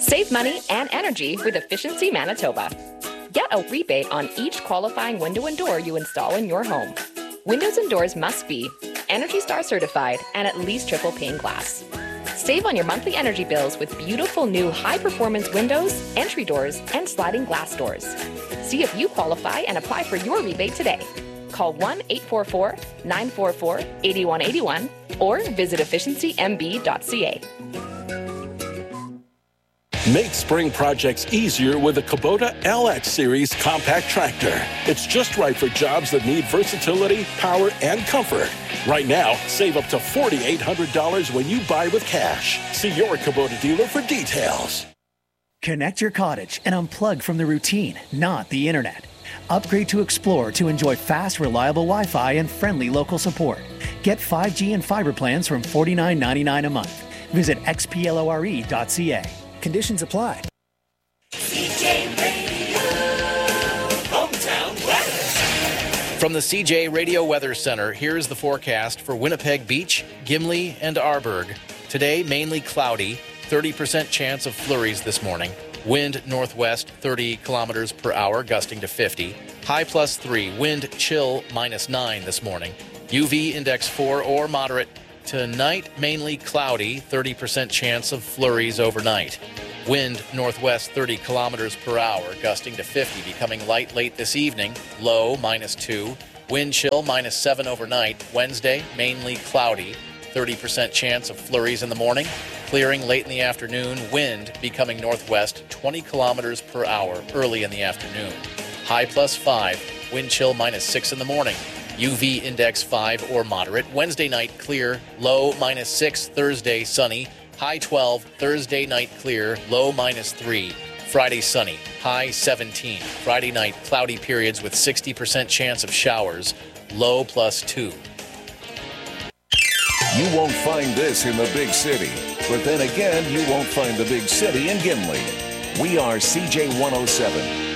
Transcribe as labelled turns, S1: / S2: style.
S1: Save money and energy with Efficiency Manitoba. Get a rebate on each qualifying window and door you install in your home. Windows and doors must be Energy Star certified and at least triple pane glass. Save on your monthly energy bills with beautiful new high-performance windows, entry doors, and sliding glass doors. See if you qualify and apply for your rebate today. Call 1-844-944-8181 or visit efficiencymb.ca.
S2: Make spring projects easier with a Kubota LX Series compact tractor. It's just right for jobs that need versatility, power, and comfort. Right now, save up to $4,800 when you buy with cash. See your Kubota dealer for details.
S3: Connect your cottage and unplug from the routine, not the internet. Upgrade to Explore to enjoy fast, reliable Wi-Fi and friendly local support. Get 5G and fiber plans from $49.99 a month. Visit xplore.ca. Conditions apply.
S4: CJ Radio, hometown weather.
S5: From the CJ Radio Weather Center, here's the forecast for Winnipeg Beach, Gimli, and Arborg. Today, mainly cloudy, 30% chance of flurries this morning. Wind northwest, 30 kilometers per hour, gusting to 50. High +3, wind chill -9 this morning. UV index 4 or moderate. Tonight, mainly cloudy, 30% chance of flurries overnight. Wind northwest 30 kilometers per hour, gusting to 50, becoming light late this evening, low -2. Wind chill -7 overnight. Wednesday, mainly cloudy, 30% chance of flurries in the morning. Clearing late in the afternoon, wind becoming northwest 20 kilometers per hour early in the afternoon. High +5, wind chill -6 in the morning. UV index 5 or moderate. Wednesday night clear, low -6. Thursday sunny, high 12. Thursday night clear, low -3. Friday sunny, high 17. Friday night cloudy periods with 60% chance of showers, low +2.
S6: You won't find this in the big city, but then again, you won't find the big city in Gimli. We are CJ 107.